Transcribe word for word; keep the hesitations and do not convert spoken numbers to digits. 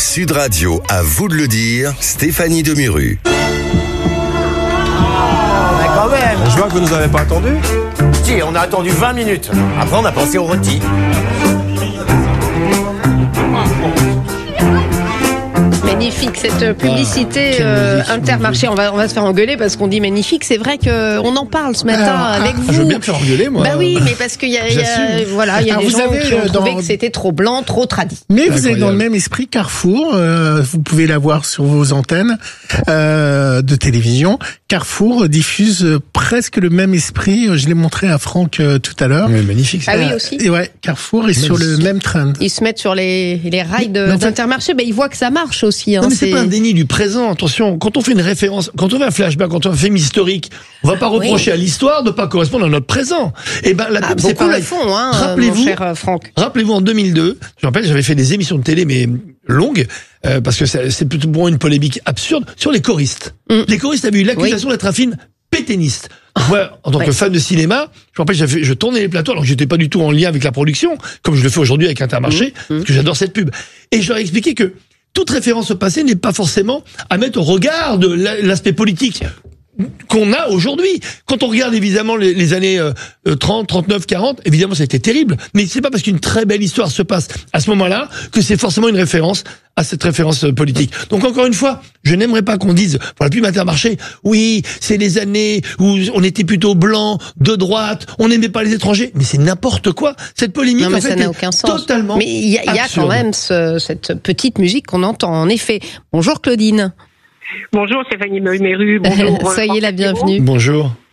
Sud Radio, à vous de le dire, Stéphanie Demuru. Mais quand même. Je vois que vous nous avez pas attendu. Si, on a attendu vingt minutes. Après, on a pensé au rôti. Magnifique cette publicité Ah, euh, magnifique, Intermarché. On va, on va se faire engueuler parce qu'on dit magnifique. C'est vrai qu'on en parle ce matin Ah, avec ah, vous. Je veux bien me faire engueuler, moi. Bah oui, mais parce qu'il y a, il y a, J'assume. voilà, il y a Alors, des vous gens avez, qui ont euh, trouvé dans- que c'était trop blanc, trop tradi. C'est Mais vous êtes incroyable. dans le même esprit. Carrefour, euh, vous pouvez l'avoir sur vos antennes euh, de télévision. Carrefour diffuse euh, presque le même esprit. Je l'ai montré à Franck euh, tout à l'heure. Mais magnifique. ça. Ah oui, aussi. Et ouais, Carrefour est sur le même trend. Ils se mettent sur les, les rails de- Mais en fait- d'Intermarché. Ben, ils voient que ça marche aussi. Hein, Non mais c'est c'est- pas un déni du présent, attention, quand on fait une référence, quand on fait un flashback, quand on fait un film historique, on va pas reprocher à l'histoire de pas correspondre à notre présent. Et ben la Ah, pub c'est beaucoup le pareil. font, hein, Rappelez-vous, mon cher euh, Franck. rappelez-vous en deux mille deux, je me rappelle, j'avais fait des émissions de télé mais longues euh, parce que c'est c'est plutôt pour une polémique absurde sur les choristes. Mm. Les choristes avaient eu l'accusation d'être un film pétainiste. Moi, en tant Ouais. que fan de cinéma, je me rappelle, j'avais, je tournais les plateaux alors que j'étais pas du tout en lien avec la production, comme je le fais aujourd'hui avec Intermarché, parce que j'adore cette pub. Et je leur ai expliqué que toute référence au passé n'est pas forcément à mettre au regard de la- l'aspect politique qu'on a aujourd'hui. Quand on regarde évidemment les, les années euh, euh, trente, trente-neuf, quarante, évidemment ça a été terrible, mais c'est pas parce qu'une très belle histoire se passe à ce moment-là que c'est forcément une référence à cette référence euh, politique. Donc encore une fois, je n'aimerais pas qu'on dise pour la pub Intermarché, oui, c'est les années où on était plutôt blanc, de droite, on n'aimait pas les étrangers, mais c'est n'importe quoi. Cette polémique Non, mais en fait ça n'a est aucun sens. totalement Mais il y a, il y a quand absurde. même ce- cette petite musique qu'on entend, en effet. Bonjour Claudine. Bonjour Stéphanie Meru, bonjour. Soyez la bienvenue. Bonjour.